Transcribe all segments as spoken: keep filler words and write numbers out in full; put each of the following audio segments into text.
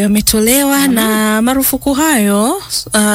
yametolewa mm-hmm. na marufuku hayo uh,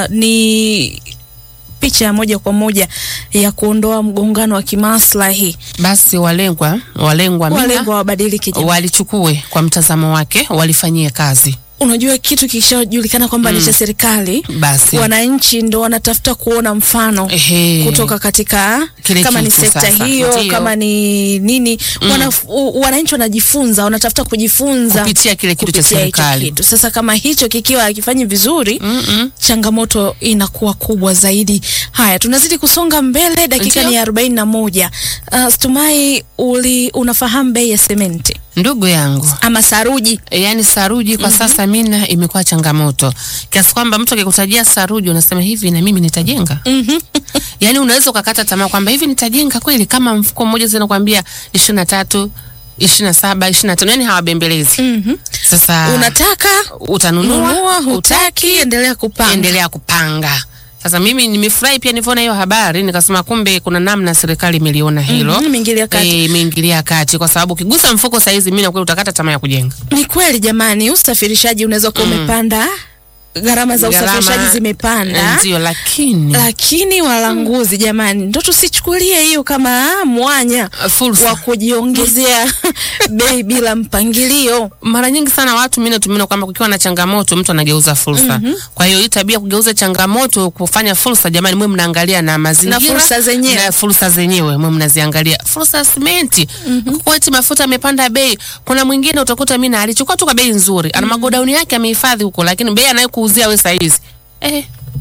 ni picha moja kwa moja ya kuondoa mgongano wa kimaslahi. Basi walengwa walengwa walengwa wabadilike, walichukue kwa mtazamo wake, walifanyie kazi. Unajua kitu kishajulikana kwamba mm. ni cha serikali, basi wananchi ndo wanatafuta kuona mfano Ehe. kutoka katika Kile kama ni sekta sasa. hiyo Ndiyo. kama ni nini mm. wana, wananchi wanajifunza, wanatafuta kujifunza kupitia kile kitu cha serikali. Sasa kama hicho kikiwa hakifanyi vizuri mm -mm. changamoto inakuwa kubwa zaidi. Haya, tunazidi kusonga mbele, dakika Ndiyo. ni arobaini na moja. Uh, Stumai, uli unafahamu bei ya sementi? Ndugu yangu, ama saruji. E, yani saruji kwa mm -hmm. sasa mina imekuwa changamoto. Kiasi kwamba mtu akikutajia saruji unasema hivi na mimi nitajenga. Mm yani unaweza ukakata tamaa kwamba hivi nitajenga kweli, kama mfuko mmoja zinakwambia ishirini na tatu, ishirini na saba, ishirini na tano, yani hawabembelezi. Mm -hmm. Sasa unataka utanunua, ununua, hutaki endelea kupanga. Endelea kupanga. Sasa mimi nimefurahi pia nilipoona hiyo habari, nikasema kumbe kuna namna serikali imeliona hilo. Mm -hmm, imeingilia kati. Eh, imeingilia kati kwa sababu ukigusa mfuko saa hizi mimi na kweli utakata tamaa ya kujenga. Ni kweli jamani, usafirishaji unaweza kuwa umepanda. Mm. Gharama za usafirishaji zimepanda. Ndio, lakini lakini walanguzi jamani, ndo tusichukulie hiyo kama mwanya fursa wa kujiongezea bei bila mpangilio. Mara nyingi sana watu mimi natumia kwamba kukiwa na changamoto mtu anageuza fursa. Mm -hmm. Kwa hiyo hii tabia kugeuza changamoto kufanya fursa, jamani, mwe mnaangalia na mazingira na fursa zenyewe. Na fursa zenyewe mwe mnaziangalia. Fursa simenti. Mm -hmm. Kwa eti mafuta yamepanda bei. Kuna mwingine utakuta mimi na alichukua tu kwa bei nzuri. Ana magodauni yake amehifadhi huko, lakini bei anayo uzia we saizi eh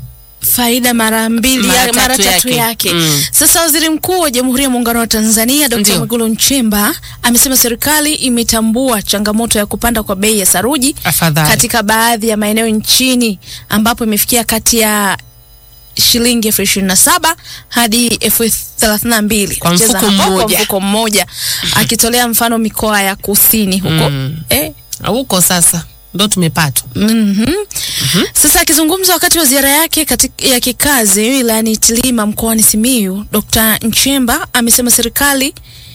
faida mara mbili mara, mara tatu yake, yake. Mm. Sasa Waziri Mkuu wa Jamhuri ya Muungano wa Tanzania Daktari Mwigulu Nchemba amesema serikali imetambua changamoto ya kupanda kwa bei ya saruji Afadhali. katika baadhi ya maeneo nchini ambapo imefikia kati ya shilingi elfu ishirini na saba hadi elfu thelathini na mbili kwa mfuko mmoja, mfuko mmoja. Akitolea mfano mikoa ya kusini huko mm. eh huko sasa ndo tumepata. Mhm. Mm mm Sasa akizungumza wakati wa ziara yake katika ya kikazi wilayani Itilima mkoani Simiyu, Daktari Nchemba amesema serikali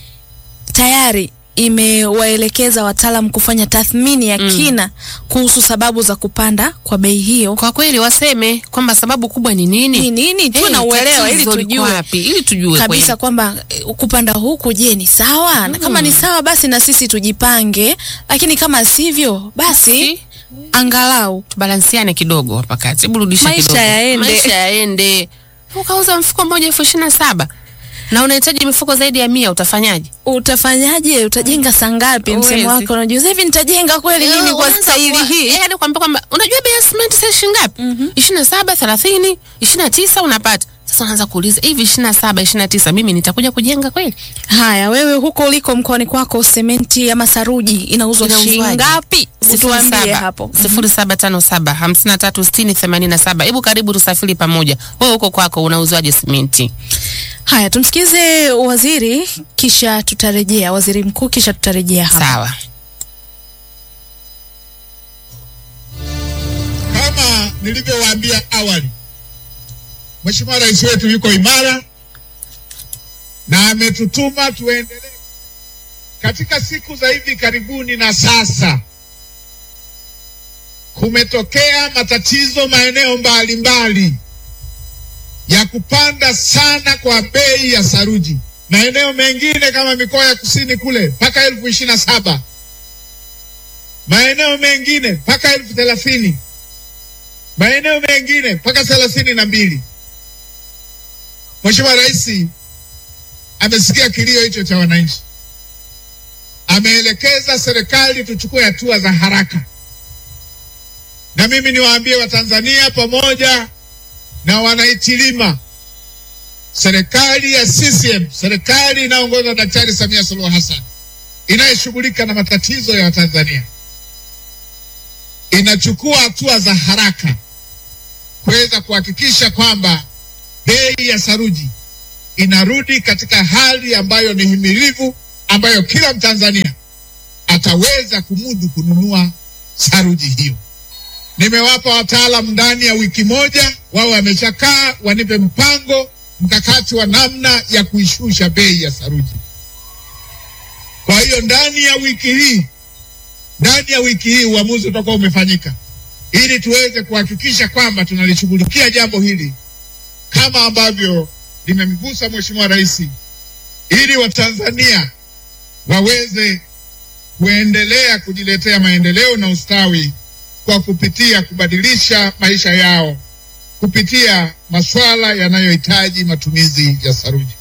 tayari imewaelekeza wataalamu kufanya tathmini ya kina mm. kuhusu sababu za kupanda kwa bei hiyo. Kwa kweli waseme kwamba sababu kubwa ni nini? Ni nini? Tu na uelewa ili tujue wapi, ili tujue kabisa kwamba kupanda huku je ni sawa? Mm. Na kama ni sawa basi na sisi tujipange, lakini kama sivyo basi si angalau tubalansiane kidogo hapa kati. Hebu rudisha kidogo. Maisha yaende. Maisha yaende. Ukauza mfuko mmoja elfu ishirini na saba. Na unahitaji mifuko zaidi ya mia, utafanyaje? Utafanyaje? Utajenga saa ngapi? Msemo wako unajua hivi nitajenga kweli nini kwa staili hii? Eh, hadi kwamba kwamba unajua bei ya cement sasa shilingi ngapi? Mm -hmm. ishirini na saba, thelathini, ishirini na tisa unapata. Sasa unaanza kuuliza hivi ishirini na saba, ishirini na tisa mimi nitakuja kujenga kweli? Haya, wewe huko uliko mkoani kwako sementi ama saruji inauzwa shilingi ngapi? Usituambie hapo. sifuri saba tano saba, hamsini na tatu, sitini, themanini na saba. Hebu karibu tusafiri pamoja. Wewe huko kwako unauzwaje sementi? Haya, tumsikize waziri kisha tutarejea, Waziri Mkuu kisha tutarejea hapa. Sawa. Kama nilivyowaambia awali, Mheshimiwa Rais wetu yuko imara na ametutuma tuendelee. Katika siku za hivi karibuni na sasa kumetokea matatizo maeneo mbalimbali ya kupanda sana kwa bei ya saruji. Maeneo mengine kama mikoa ya kusini kule mpaka elfu ishirini na saba, maeneo mengine mpaka elfu thelathini, maeneo mengine mpaka thelathini na mbili. Mheshimiwa Rais amesikia kilio hicho cha wananchi, ameelekeza serikali tuchukue hatua za haraka. Na mimi niwaambie Watanzania pamoja na wanaitilima, serikali ya C C M, serikali inayoongozwa na Daktari Samia Suluhu Hassan, inayoshughulika na matatizo ya Watanzania, inachukua hatua za haraka kuweza kuhakikisha kwamba bei ya saruji inarudi katika hali ambayo ni himilivu, ambayo kila Mtanzania ataweza kumudu kununua saruji hiyo. Nimewapa wataalamu ndani ya wiki moja, wao wameshakaa wanipe mpango mkakati wa namna ya kuishusha bei ya saruji. Kwa hiyo ndani ya wiki hii ndani ya wiki hii uamuzi utakuwa umefanyika, ili tuweze kuhakikisha kwamba tunalishughulikia jambo hili kama ambavyo limemgusa Mheshimiwa Rais, ili Watanzania waweze kuendelea kujiletea maendeleo na ustawi kwa kupitia kubadilisha maisha yao kupitia masuala yanayohitaji matumizi ya saruji.